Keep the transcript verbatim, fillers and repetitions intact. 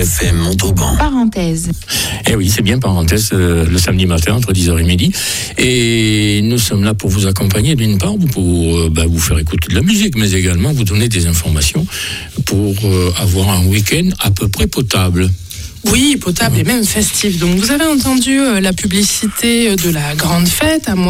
F M Montauban. Parenthèse. Eh oui, c'est bien parenthèse, euh, le samedi matin entre dix heures et midi. Et nous sommes là pour vous accompagner d'une part, pour euh, bah, vous faire écouter de la musique, mais également vous donner des informations pour euh, avoir un week-end à peu près potable. Oui, potable et même festif. Donc vous avez entendu euh, la publicité de la grande fête à moi.